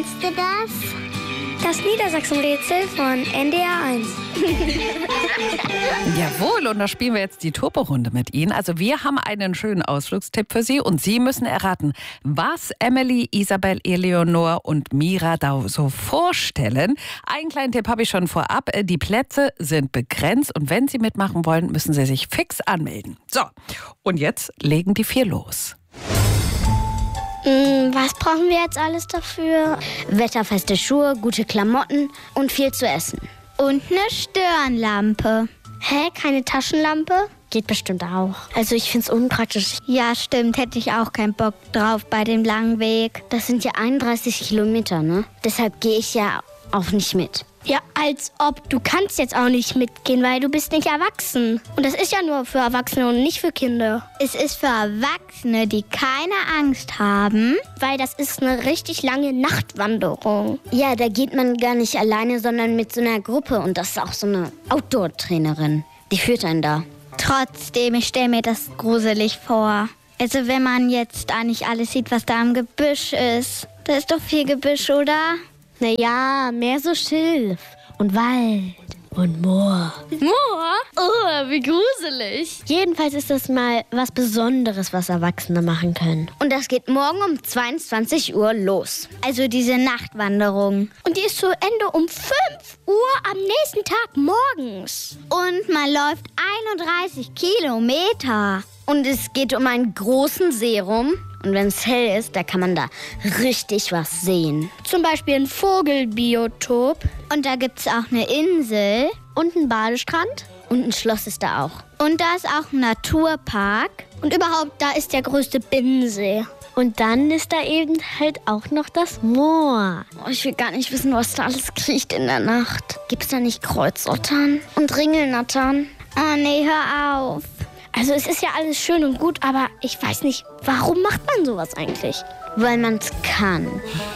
Kennst du das? Das Niedersachsen-Rätsel von NDR1. Jawohl, und da spielen wir jetzt die Turbo-Runde mit Ihnen. Also wir haben einen schönen Ausflugstipp für Sie und Sie müssen erraten, was Emily, Isabel, Eleonor und Mira da so vorstellen. Einen kleinen Tipp habe ich schon vorab. Die Plätze sind begrenzt und wenn Sie mitmachen wollen, müssen Sie sich fix anmelden. So, und jetzt legen die 4 los. Was brauchen wir jetzt alles dafür? Wetterfeste Schuhe, gute Klamotten und viel zu essen. Und eine Stirnlampe. Hä, keine Taschenlampe? Geht bestimmt auch. Also ich find's unpraktisch. Ja, stimmt. Hätte ich auch keinen Bock drauf bei dem langen Weg. Das sind ja 31 Kilometer, ne? Deshalb gehe ich ja auch nicht mit. Ja, als ob. Du kannst jetzt auch nicht mitgehen, weil du bist nicht erwachsen. Und das ist ja nur für Erwachsene und nicht für Kinder. Es ist für Erwachsene, die keine Angst haben. Weil das ist eine richtig lange Nachtwanderung. Ja, da geht man gar nicht alleine, sondern mit so einer Gruppe. Und das ist auch so eine Outdoor-Trainerin. Die führt einen da. Trotzdem, ich stelle mir das gruselig vor. Also wenn man jetzt da nicht alles sieht, was da im Gebüsch ist. Da ist doch viel Gebüsch, oder? Naja, mehr so Schilf und Wald und Moor. Moor? Oh, wie gruselig. Jedenfalls ist das mal was Besonderes, was Erwachsene machen können. Und das geht morgen um 22 Uhr los. Also diese Nachtwanderung. Und die ist zu Ende um 5 Uhr am nächsten Tag morgens. Und man läuft 31 Kilometer. Und es geht um einen großen See rum. Und wenn es hell ist, da kann man da richtig was sehen. Zum Beispiel ein Vogelbiotop. Und da gibt es auch eine Insel. Und einen Badestrand. Und ein Schloss ist da auch. Und da ist auch ein Naturpark. Und überhaupt, da ist der größte Binnensee. Und dann ist da eben halt auch noch das Moor. Oh, ich will gar nicht wissen, was da alles kriecht in der Nacht. Gibt's da nicht Kreuzottern und Ringelnattern? Oh nee, hör auf. Also es ist ja alles schön und gut, aber ich weiß nicht, warum macht man sowas eigentlich? Weil man es kann.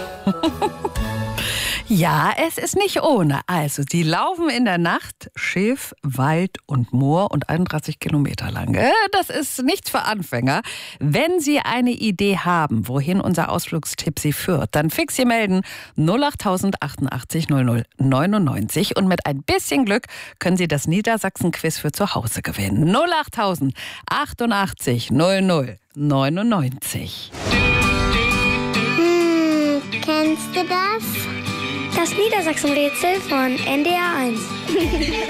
Ja, es ist nicht ohne. Also, sie laufen in der Nacht Schilf, Wald und Moor und 31 Kilometer lang. Das ist nichts für Anfänger. Wenn Sie eine Idee haben, wohin unser Ausflugstipp Sie führt, dann fix Sie melden 08000 88 00 99 und mit ein bisschen Glück können Sie das Niedersachsen-Quiz für zu Hause gewinnen. 08000 88 00 99. Kennst du das? Das Niedersachsen-Rätsel von NDR1.